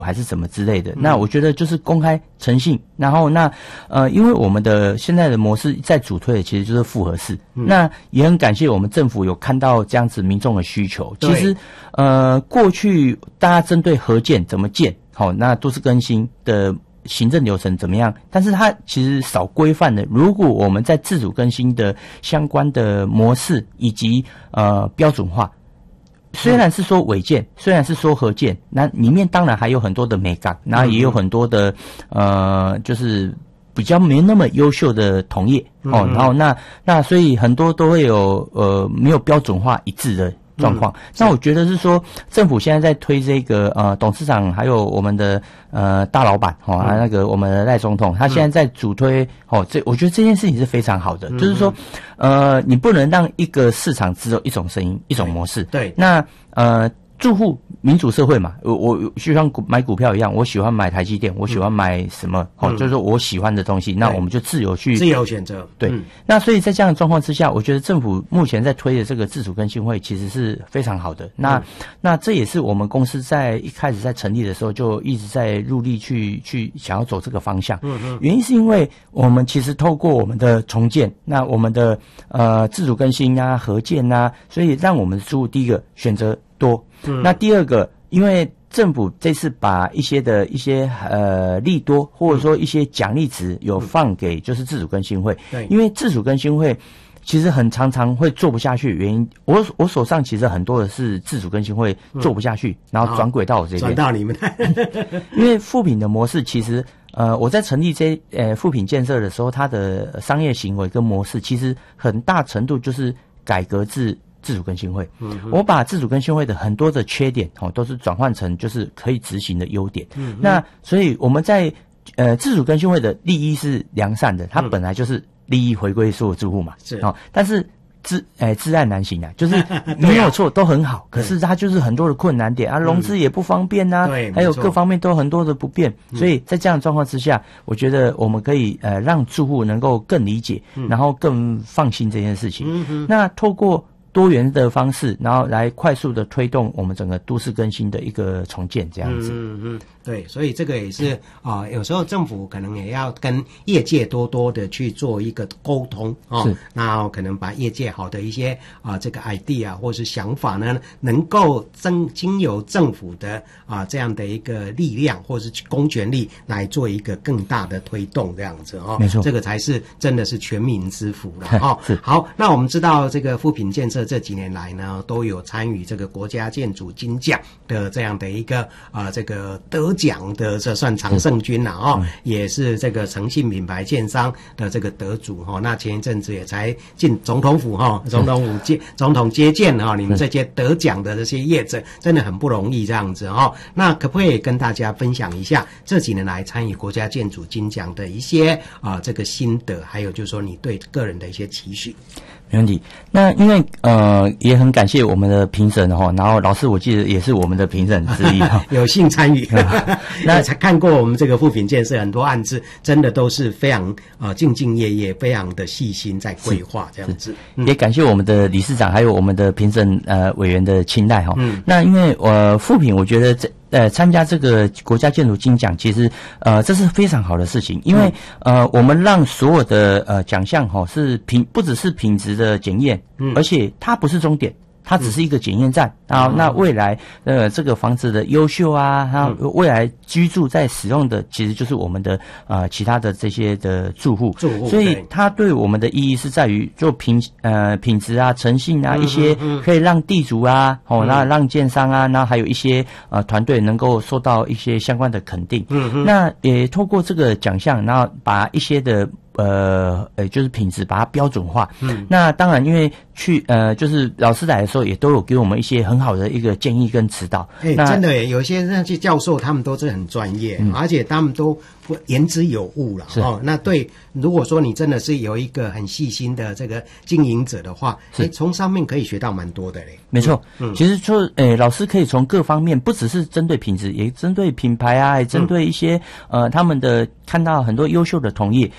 还是什么之类的。那我觉得就是公开诚信，然后因为我们的现在的模式在主推的其实就是复合式，那也很感谢我们政府有看到这样子民众的需求。其实过去大家针对合建怎么建，那都市更新的行政流程怎么样，但是它其实少规范的。如果我们在自主更新的相关的模式以及标准化，虽然是说违建，虽然是说合建，那里面当然还有很多的美感，然后也有很多的就是比较没那么优秀的同业然后那所以很多都会有没有标准化一致的状况。那我觉得是说，政府现在在推这个董事长还有我们的大老板那个我们的赖总统，他现在在主推我觉得这件事情是非常好的，就是说你不能让一个市场只有一种声音一种模式。 对， 那住户民主社会嘛，我就像买股票一样，我喜欢买台积电，我喜欢买什么就是说我喜欢的东西，那我们就自由选择。 对，那所以在这样的状况之下，我觉得政府目前在推的这个自主更新会其实是非常好的。那这也是我们公司在一开始在成立的时候就一直在入力去想要走这个方向。原因是因为我们其实透过我们的重建，那我们的自主更新啊、合建啊，所以让我们的住户第一个选择多。那第二个，因为政府这次把一些利多或者说一些奖励值有放给就是自主更新会， 对， 因为自主更新会其实很常会做不下去的原因，我手上其实很多的是自主更新会做不下去，然后转轨到我这边， 转到你们因为富品的模式其实我在成立富品建设的时候，它的商业行为跟模式其实很大程度就是改革自主更新会，我把自主更新会的很多的缺点都是转换成就是可以执行的优点。那所以我们在自主更新会的利益是良善的，它本来就是利益回归所有住户嘛，但是治安难行啊，就是没有错都很好，可是它就是很多的困难点啊，融资也不方便啊，还有各方面都很多的不便，所以在这样的状况之下，我觉得我们可以让住户能够更理解，然后更放心这件事情。那透过多元的方式，然后来快速的推动我们整个都市更新的一个重建，这样子。 对，所以这个也是有时候政府可能也要跟业界多的去做一个沟通然后可能把业界好的一些这个 idea 或是想法呢，能够经由政府的这样的一个力量或是公权力来做一个更大的推动，这样子没错， 这个才是真的是全民之福了好，那我们知道这个富品建设这几年来呢，都有参与这个国家建筑金奖的这样的一个这个得奖的，这算常胜军了也是这个诚信品牌建商的这个得主那前一阵子也才进总统府总统接见你们这些得奖的这些业者真的很不容易这样子那可不可以跟大家分享一下这几年来参与国家建筑金奖的一些这个心得，还有就是说你对个人的一些期许？ 没问题。那因为也很感谢我们的评审然后老师我记得也是我们的评审之一有幸参与那才看过我们这个富品建设很多案子，真的都是非常兢兢业业，非常的细心在规划这样子。 也感谢我们的理事长还有我们的评审委员的青睐那因为富品我觉得参加这个国家建筑金奖，其实这是非常好的事情，因为我们让所有的奖项是不只是品质的检验，而且它不是终点，它只是一个检验站那未来这个房子的优秀它未来居住在使用的其实就是我们的其他的这些的住户，所以它对我们的意义是在于就品质诚信一些可以让地主那让建商那还有一些团队能够受到一些相关的肯定。那也透过这个奖项，然后把一些的就是品质把它标准化。那当然因为就是老师来的时候也都有给我们一些很好的一个建议跟指导。 真的有些那些教授他们都是很专业，而且他们都言之有物了那对，如果说你真的是有一个很细心的这个经营者的话，从上面可以学到蛮多的嘞。 没错，其实就老师可以从各方面，不只是针对品质，也针对品牌也针对一些他们的看到很多优秀的同业，那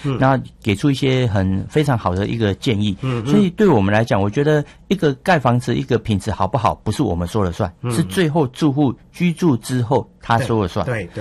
给出一些非常好的一个建议。所以对我们来讲，我觉得一个盖房子一个品质好不好，不是我们说了算，是最后住户居住之后他说了算。 对。